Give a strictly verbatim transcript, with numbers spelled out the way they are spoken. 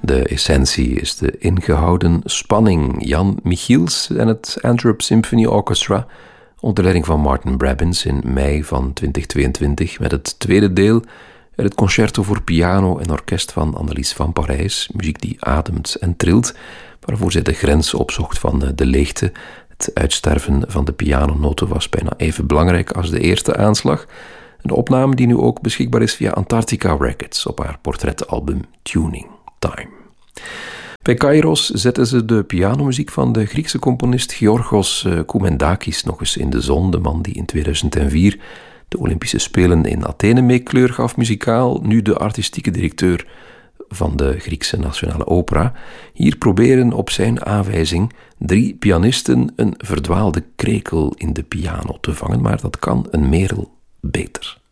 De essentie is de ingehouden spanning. Jan Michiels en het Antwerp Symphony Orchestra onder leiding van Martin Brabbins in mei van twintig tweeëntwintig met het tweede deel uit het concerto voor piano en orkest van Annelies van Parijs, muziek die ademt en trilt, waarvoor zij de grens opzocht van de leegte. Het uitsterven van de pianonoten was bijna even belangrijk als de eerste aanslag. Een opname die nu ook beschikbaar is via Antarctica Records op haar portretalbum Tuning Time. Bij Kairos zetten ze de pianomuziek van de Griekse componist Georgos Koumendakis nog eens in de zon. De man die in tweeduizend vier de Olympische Spelen in Athene mee kleur gaf muzikaal, nu de artistieke directeur van de Griekse Nationale Opera. Hier proberen op zijn aanwijzing drie pianisten een verdwaalde krekel in de piano te vangen, maar dat kan een merel beter.